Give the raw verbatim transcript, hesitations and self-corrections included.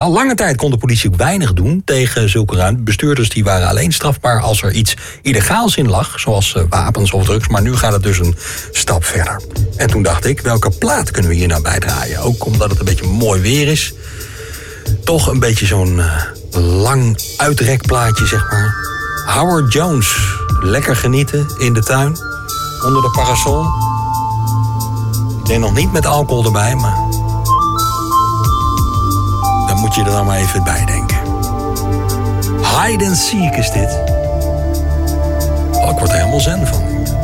Nou, lange tijd kon de politie ook weinig doen tegen zulke ruimte. Bestuurders die waren alleen strafbaar als er iets illegaals in lag, zoals uh, wapens of drugs. Maar nu gaat het dus een stap verder. En toen dacht ik, welke plaat kunnen we hier nou bij draaien? Ook omdat het een beetje mooi weer is. Toch een beetje zo'n uh, lang uitrekplaatje, zeg maar. Howard Jones. Lekker genieten in de tuin. Onder de parasol. Ik denk nog niet met alcohol erbij, maar dan moet je er dan maar even bij denken. Hide and seek is dit. Oh, ik word er helemaal zen van.